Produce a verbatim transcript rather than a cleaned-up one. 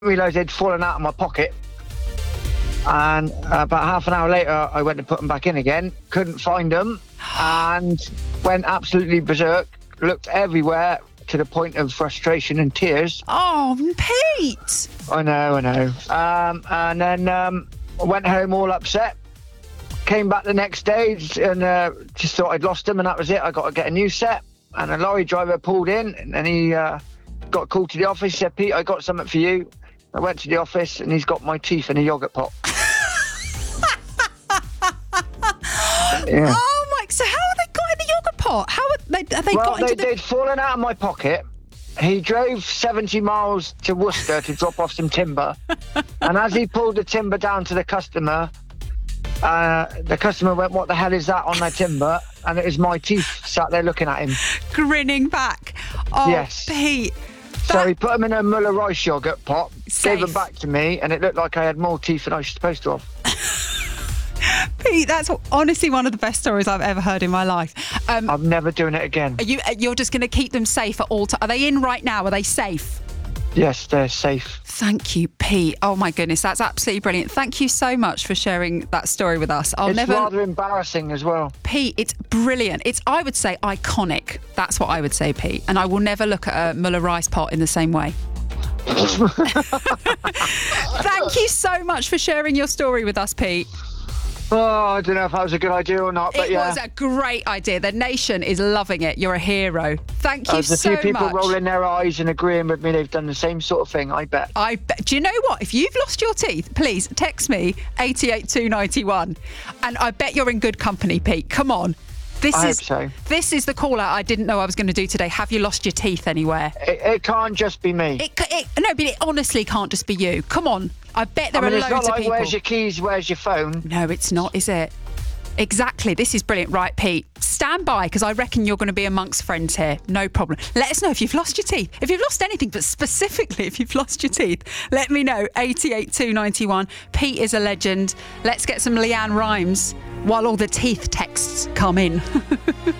realised they'd fallen out of my pocket. And uh, about half an hour later, I went to put them back in again. Couldn't find them, and went absolutely berserk. Looked everywhere to the point of frustration and tears. Oh, Pete! I know, I know. Um, and then um, I went home all upset. Came back the next day and uh, just thought I'd lost them, and that was it. I got to get a new set. And a lorry driver pulled in, and then he uh, got called to the office. He said, "Pete, I got something for you." I went to the office, and he's got my teeth in a yoghurt pot. Yeah. Oh my! So how have they got in the yoghurt pot? How are they? Have they well, got they, into the? they'd fallen out of my pocket. He drove seventy miles to Worcester to drop off some timber, and as he pulled the timber down to the customer, uh, the customer went, "What the hell is that on their timber?" And it was my teeth sat there looking at him, grinning back. Oh, yes. Pete. So that... he put them in a Muller Rice yogurt pot, Safe. gave them back to me, and it looked like I had more teeth than I was supposed to have. Pete, that's honestly one of the best stories I've ever heard in my life. Um, I'm never doing it again. Are you, you're just going to keep them safe at all times. Are they in right now? Are they safe? Yes, they're safe. Thank you, Pete. Oh my goodness, that's absolutely brilliant. Thank you so much for sharing that story with us. I'll it's never. rather embarrassing as well. Pete, it's brilliant. It's, I would say, iconic. That's what I would say, Pete. And I will never look at a Muller Rice pot in the same way. Thank you so much for sharing your story with us, Pete. Oh, I don't know if that was a good idea or not, but it yeah. was a great idea. The nation is loving it. You're a hero. Thank you There's so a few people much. rolling their eyes and agreeing with me. They've done the same sort of thing, I bet. I bet. Do you know what? If you've lost your teeth, please text me eight eight two nine one. And I bet you're in good company, Pete. Come on. This I is hope so. This is the call out I didn't know I was going to do today. Have you lost your teeth anywhere? It, it can't just be me. It, it, no, but it honestly can't just be you. Come on. I bet there I mean, are it's loads not like, of people. where's your keys, where's your phone? No, it's not, is it? Exactly. This is brilliant. Right, Pete, stand by, because I reckon you're going to be amongst friends here. No problem. Let us know if you've lost your teeth. If you've lost anything, but specifically if you've lost your teeth, let me know. eight eight two nine one. Pete is a legend. Let's get some Leanne Rhymes while all the teeth texts come in.